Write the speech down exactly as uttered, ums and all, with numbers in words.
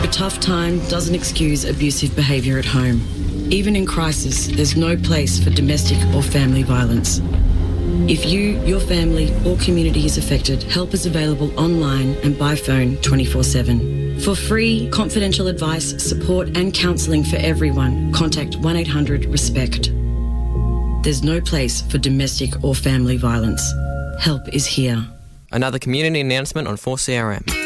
A tough time doesn't excuse abusive behaviour at home. Even in crisis, there's no place for domestic or family violence. If you, your family or community is affected, help is available online and by phone twenty-four seven. For free, confidential advice, support and counselling for everyone, contact one eight hundred RESPECT. There's no place for domestic or family violence. Help is here. Another community announcement on four C R M.